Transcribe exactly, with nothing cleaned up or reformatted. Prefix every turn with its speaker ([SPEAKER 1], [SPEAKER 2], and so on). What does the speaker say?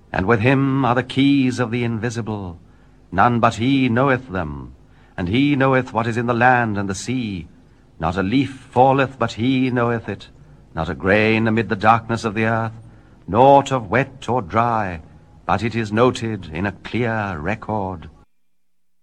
[SPEAKER 1] And with him are the keys of the invisible. None but he knoweth them, and he knoweth what is in the land and the sea. Not a leaf falleth but he knoweth it, not a grain amid the darkness of the earth, naught of wet or dry, but it is noted in a clear record.